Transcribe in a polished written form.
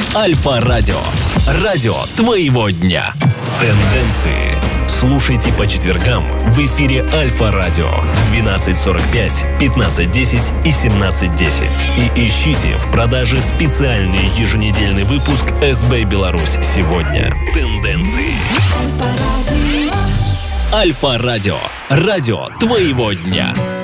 Альфа-радио. Радио твоего дня. Тенденции. Слушайте по четвергам в эфире Альфа-радио в 12:45, 15:10 и 17:10. И ищите в продаже специальный еженедельный выпуск СБ Беларусь сегодня. Тенденции. Альфа-радио. Радио твоего дня.